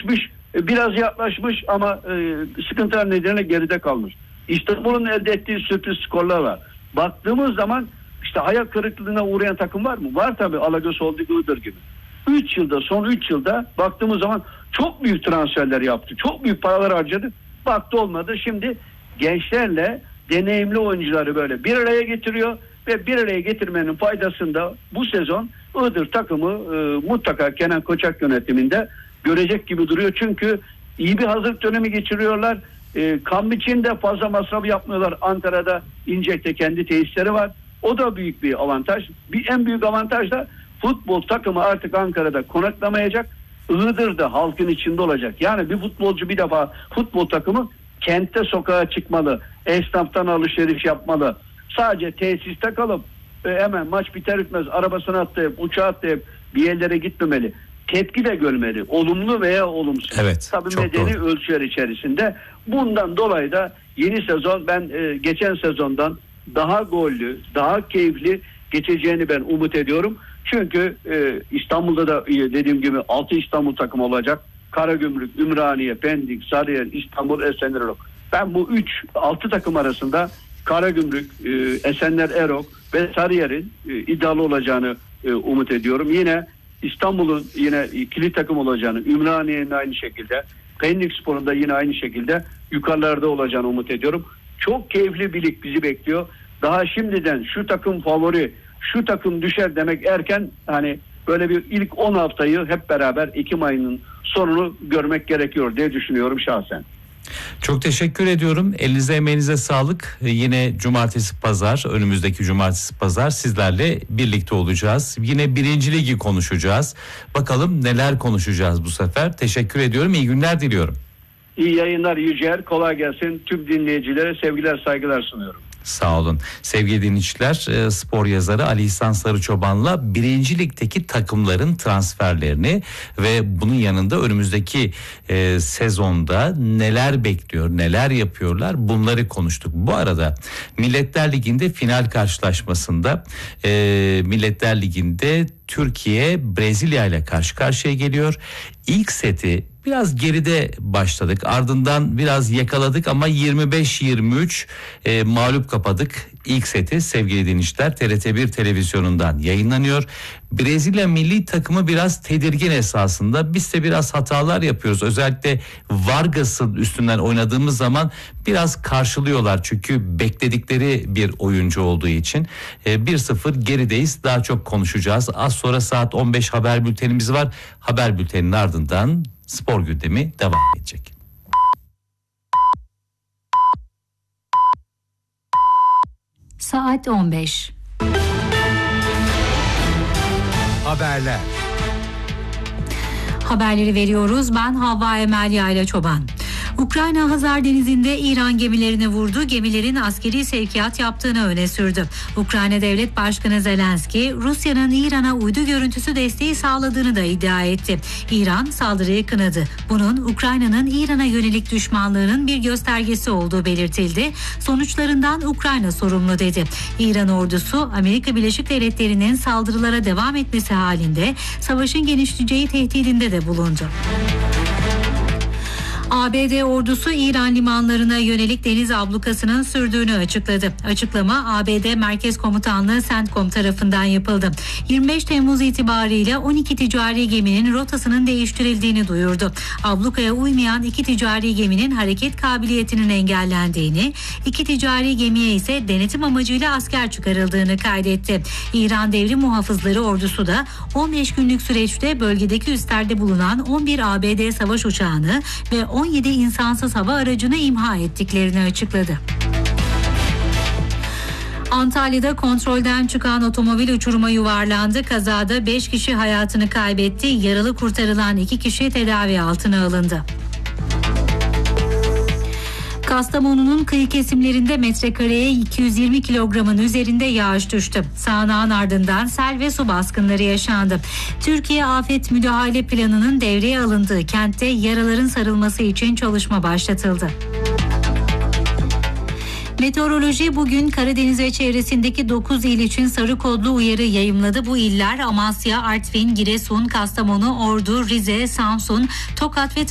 düşmüş, biraz yaklaşmış ama sıkıntılar nedeniyle geride kalmış. İstanbul'un elde ettiği sürpriz skorlar var. Baktığımız zaman işte hayal kırıklığına uğrayan takım var mı? Var tabii, Alagöz Holding, Iğdır gibi. Son 3 yılda baktığımız zaman çok büyük transferler yaptı. Çok büyük paralar harcadı. Baktı olmadı. Şimdi gençlerle deneyimli oyuncuları böyle bir araya getiriyor ve bir araya getirmenin faydasında bu sezon Iğdır takımı mutlaka Kenan Koçak yönetiminde görecek gibi duruyor. Çünkü iyi bir hazırlık dönemi geçiriyorlar. Kamp için de fazla masraf yapmıyorlar. Ankara'da, İncek'te kendi tesisleri var. O da büyük bir avantaj. En büyük avantaj da futbol takımı artık Ankara'da konaklamayacak. Iğdır'da halkın içinde olacak. Yani bir futbolcu bir defa futbol takımı kentte sokağa çıkmalı. Esnaftan alışveriş yapmalı. Sadece tesiste kalıp hemen maç biter bitmez arabasına atlayıp uçağa atlayıp bir yerlere gitmemeli. Tepki de görmeli. Olumlu veya olumsuz. Evet, tabii medeni ölçüler içerisinde. Bundan dolayı da yeni sezon ben geçen sezondan daha gollü, daha keyifli geçeceğini ben umut ediyorum. Çünkü İstanbul'da da dediğim gibi 6 İstanbul takımı olacak. Karagümrük, Ümraniye, Pendik, Sarıyer, İstanbul, Esenler Erok. Ben bu 6 takım arasında Karagümrük, Esenler Erok ve Sarıyer'in iddialı olacağını umut ediyorum. Yine İstanbul'un yine ikili takım olacağını, Ümraniye'nin aynı şekilde, Pendik Spor'un da yine aynı şekilde yukarılarda olacağını umut ediyorum. Çok keyifli bir lig bizi bekliyor. Daha şimdiden şu takım favori, şu takım düşer demek erken. Hani böyle bir ilk 10 haftayı hep beraber Ekim ayının sonunu görmek gerekiyor diye düşünüyorum şahsen. Çok teşekkür ediyorum. Elinize emeğinize sağlık. Yine cumartesi pazar, önümüzdeki cumartesi pazar sizlerle birlikte olacağız. Yine 1. Ligi konuşacağız. Bakalım neler konuşacağız bu sefer. Teşekkür ediyorum. İyi günler diliyorum. İyi yayınlar Yücel. Kolay gelsin. Tüm dinleyicilere sevgiler, saygılar sunuyorum. Sağ olun. Sevgili dinleyiciler, spor yazarı Ali İhsan Sarıçoban'la 1. Lig'deki takımların transferlerini ve bunun yanında önümüzdeki sezonda neler bekliyor, neler yapıyorlar, bunları konuştuk. Bu arada Milletler Ligi'nde final karşılaşmasında Milletler Ligi'nde Türkiye Brezilya ile karşı karşıya geliyor. İlk seti biraz geride başladık. Ardından biraz yakaladık ama 25-23 mağlup kapadık. İlk seti sevgili dinleyiciler TRT1 televizyonundan yayınlanıyor. Brezilya milli takımı biraz tedirgin esasında. Biz de biraz hatalar yapıyoruz. Özellikle Vargas'ın üstünden oynadığımız zaman biraz karşılıyorlar. Çünkü bekledikleri bir oyuncu olduğu için. 1-0 gerideyiz. Daha çok konuşacağız. Az sonra saat 15 haber bültenimiz var. Haber bülteninin ardından spor gündemi devam edecek. Saat 15. Haberler. Haberleri veriyoruz. Ben Havva Emel Yayla Çoban. Ukrayna Hazar Denizi'nde İran gemilerini vurdu, gemilerin askeri sevkiyat yaptığını öne sürdü. Ukrayna Devlet Başkanı Zelenski, Rusya'nın İran'a uydu görüntüsü desteği sağladığını da iddia etti. İran saldırıyı kınadı. Bunun Ukrayna'nın İran'a yönelik düşmanlığının bir göstergesi olduğu belirtildi. Sonuçlarından Ukrayna sorumlu dedi. İran ordusu Amerika Birleşik Devletleri'nin saldırılara devam etmesi halinde savaşın genişleyeceği tehdidinde de bulundu. ABD ordusu İran limanlarına yönelik deniz ablukasının sürdüğünü açıkladı. Açıklama ABD Merkez Komutanlığı CENTCOM tarafından yapıldı. 25 Temmuz itibariyle 12 ticari geminin rotasının değiştirildiğini duyurdu. Ablukaya uymayan 2 ticari geminin hareket kabiliyetinin engellendiğini, 2 ticari gemiye ise denetim amacıyla asker çıkarıldığını kaydetti. İran Devrim Muhafızları ordusu da 15 günlük süreçte bölgedeki üslerde bulunan 11 ABD savaş uçağını ve 17 insansız hava aracını imha ettiklerini açıkladı. Antalya'da kontrolden çıkan otomobil uçuruma yuvarlandı. Kazada 5 kişi hayatını kaybetti. Yaralı kurtarılan 2 kişi tedavi altına alındı. Kastamonu'nun kıyı kesimlerinde metrekareye 220 kilogramın üzerinde yağış düştü. Sağanağın ardından sel ve su baskınları yaşandı. Türkiye Afet Müdahale Planı'nın devreye alındığı kentte yaraların sarılması için çalışma başlatıldı. Meteoroloji bugün Karadeniz ve çevresindeki 9 il için sarı kodlu uyarı yayımladı. Bu iller Amasya, Artvin, Giresun, Kastamonu, Ordu, Rize, Samsun, Tokat ve